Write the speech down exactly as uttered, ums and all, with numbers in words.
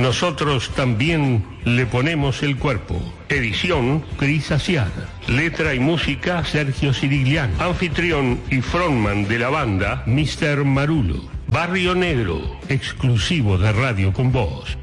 Nosotros también le ponemos el cuerpo. Edición Cris Asiad. Letra y música Sergio Cirigliano. Anfitrión y frontman de la banda mister Marulo. Barrio Negro, exclusivo de Radio Con Voz.